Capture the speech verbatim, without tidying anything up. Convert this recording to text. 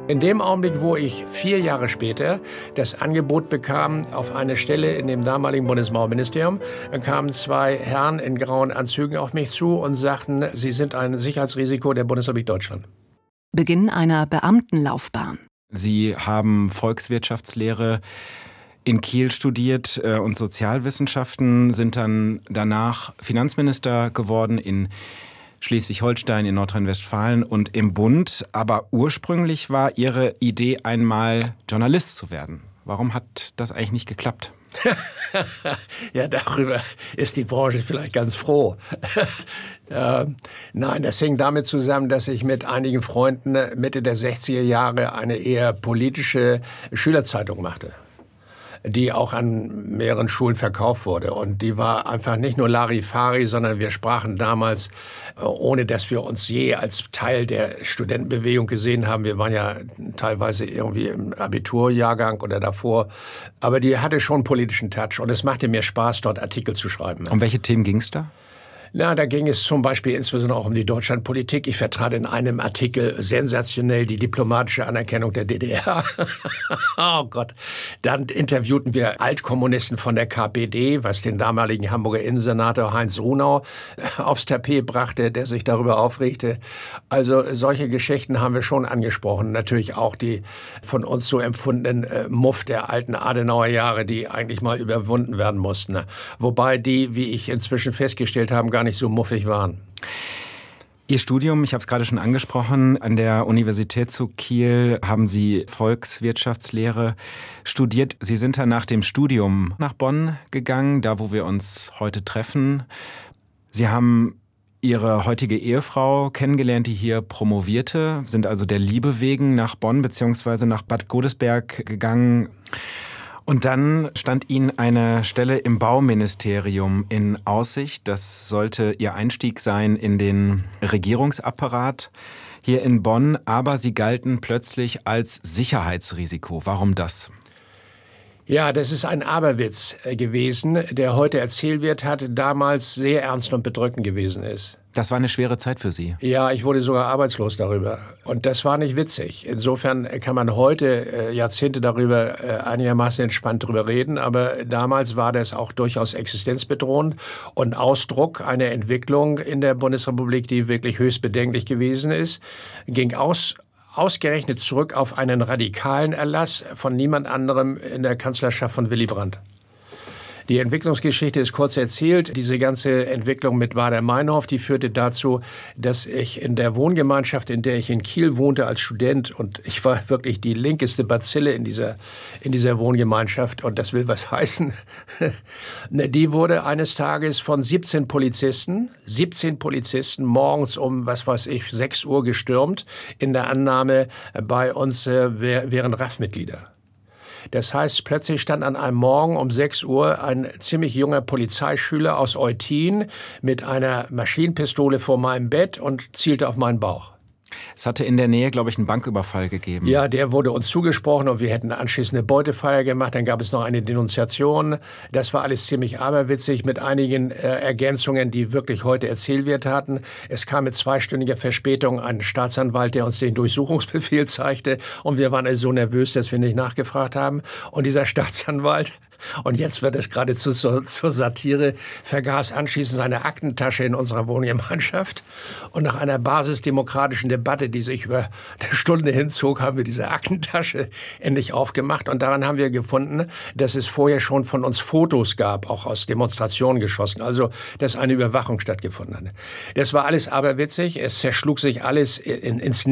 In dem Augenblick, wo ich vier Jahre später das Angebot bekam auf eine Stelle in dem damaligen Bundesmauerministerium, dann kamen zwei Herren in grauen Anzügen auf mich zu und sagten, Sie sind ein Sicherheitsrisiko der Bundesrepublik Deutschland. Beginn einer Beamtenlaufbahn. Sie haben Volkswirtschaftslehre in Kiel studiert und Sozialwissenschaften, sind dann danach Finanzminister geworden in Schleswig-Holstein, in Nordrhein-Westfalen und im Bund. Aber ursprünglich war Ihre Idee, einmal Journalist zu werden. Warum hat das eigentlich nicht geklappt? Ja, darüber ist die Branche vielleicht ganz froh. äh, nein, das hing damit zusammen, dass ich mit einigen Freunden Mitte der sechziger Jahre eine eher politische Schülerzeitung machte, die auch an mehreren Schulen verkauft wurde. Und die war einfach nicht nur Larifari, sondern wir sprachen damals, ohne dass wir uns je als Teil der Studentenbewegung gesehen haben. Wir waren ja teilweise irgendwie im Abiturjahrgang oder davor. Aber die hatte schon einen politischen Touch und es machte mir Spaß, dort Artikel zu schreiben. Um welche Themen ging es da? Na, da ging es zum Beispiel insbesondere auch um die Deutschlandpolitik. Ich vertrat in einem Artikel sensationell die diplomatische Anerkennung der D D R. Oh Gott. Dann interviewten wir Altkommunisten von der K P D, was den damaligen Hamburger Innensenator Heinz Runau aufs Tapet brachte, der sich darüber aufregte. Also solche Geschichten haben wir schon angesprochen. Natürlich auch die von uns so empfundenen äh, Muff der alten Adenauer Jahre, die eigentlich mal überwunden werden mussten. Wobei die, wie ich inzwischen festgestellt habe, gar nicht so muffig waren. Ihr Studium, ich habe es gerade schon angesprochen, an der Universität zu Kiel haben Sie Volkswirtschaftslehre studiert. Sie sind dann nach dem Studium nach Bonn gegangen, da wo wir uns heute treffen. Sie haben Ihre heutige Ehefrau kennengelernt, die hier promovierte, sind also der Liebe wegen nach Bonn bzw. nach Bad Godesberg gegangen. Und dann stand Ihnen eine Stelle im Bauministerium in Aussicht. Das sollte Ihr Einstieg sein in den Regierungsapparat hier in Bonn. Aber Sie galten plötzlich als Sicherheitsrisiko. Warum das? Ja, das ist ein Aberwitz gewesen, der heute erzählt wird, hat damals sehr ernst und bedrückend gewesen ist. Das war eine schwere Zeit für Sie. Ja, ich wurde sogar arbeitslos darüber. Und das war nicht witzig. Insofern kann man heute, äh, Jahrzehnte darüber, äh, einigermaßen entspannt darüber reden. Aber damals war das auch durchaus existenzbedrohend und Ausdruck einer Entwicklung in der Bundesrepublik, die wirklich höchst bedenklich gewesen ist. Ging aus, ausgerechnet zurück auf einen radikalen Erlass von niemand anderem in der Kanzlerschaft von Willy Brandt. Die Entwicklungsgeschichte ist kurz erzählt. Diese ganze Entwicklung mit Baader-Meinhof, die führte dazu, dass ich in der Wohngemeinschaft, in der ich in Kiel wohnte als Student, und ich war wirklich die linkeste Bazille in dieser, in dieser Wohngemeinschaft, und das will was heißen, die wurde eines Tages von siebzehn Polizisten, siebzehn Polizisten morgens um, was weiß ich, sechs Uhr gestürmt, in der Annahme, bei uns äh, wären R A F-Mitglieder. Das heißt, plötzlich stand an einem Morgen um sechs Uhr ein ziemlich junger Polizeischüler aus Eutin mit einer Maschinenpistole vor meinem Bett und zielte auf meinen Bauch. Es hatte in der Nähe, glaube ich, einen Banküberfall gegeben. Ja, der wurde uns zugesprochen und wir hätten anschließend eine Beutefeier gemacht. Dann gab es noch eine Denunziation. Das war alles ziemlich aberwitzig mit einigen äh, Ergänzungen, die wirklich heute erzählt wird hatten. Es kam mit zweistündiger Verspätung ein Staatsanwalt, der uns den Durchsuchungsbefehl zeigte. Und wir waren also so nervös, dass wir nicht nachgefragt haben. Und dieser Staatsanwalt, und jetzt wird es geradezu zur, zur Satire, vergaß anschließend seine Aktentasche in unserer Wohngemeinschaft. Und nach einer basisdemokratischen Debatte, die sich über eine Stunde hinzog, haben wir diese Aktentasche endlich aufgemacht. Und daran haben wir gefunden, dass es vorher schon von uns Fotos gab, auch aus Demonstrationen geschossen. Also, dass eine Überwachung stattgefunden hat. Das war alles aberwitzig. Es zerschlug sich alles in, ins